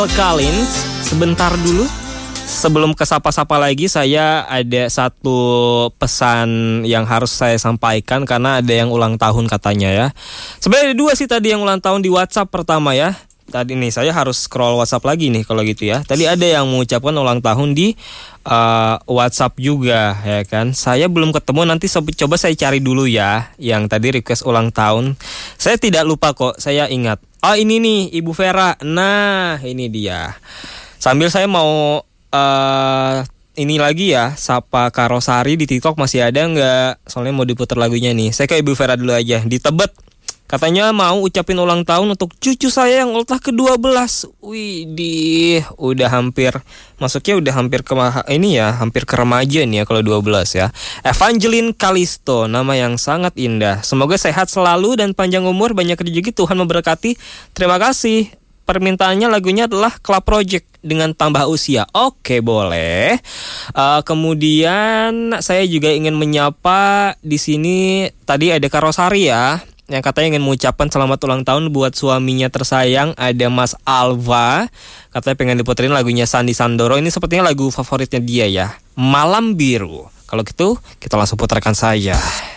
Collins, sebentar dulu. Sebelum ke sapa-sapa lagi, saya ada satu pesan yang harus saya sampaikan karena ada yang ulang tahun katanya ya. Sebenarnya ada dua sih tadi yang ulang tahun di WhatsApp pertama ya. Tadi nih saya harus scroll WhatsApp lagi nih kalau gitu ya. Tadi ada yang mengucapkan ulang tahun di WhatsApp juga ya kan. Saya belum ketemu, nanti coba saya cari dulu ya yang tadi request ulang tahun. Saya tidak lupa kok, saya ingat. Oh ini nih Ibu Vera. Nah ini dia. Sambil saya mau ini lagi ya, Sapa Karosari di TikTok masih ada nggak? Soalnya mau diputar lagunya nih. Saya ke Ibu Vera dulu aja di Tebet. Katanya mau ucapin ulang tahun untuk cucu saya yang ultah ke-12. Widih, udah hampir masuknya udah hampir ke ini ya, hampir ke remaja nih ya kalau 12 ya. Evangeline Kalisto, nama yang sangat indah. Semoga sehat selalu dan panjang umur, banyak rezeki, Tuhan memberkati. Terima kasih. Permintaannya lagunya adalah Club Project dengan tambah usia. Oke, boleh. Kemudian saya juga ingin menyapa di sini, tadi ada Karosari ya, yang katanya ingin mengucapkan selamat ulang tahun buat suaminya tersayang. Ada Mas Alva, katanya pengen diputerin lagunya Sandi Sandoro. Ini sepertinya lagu favoritnya dia ya, Malam Biru. Kalau gitu kita langsung putarkan saja.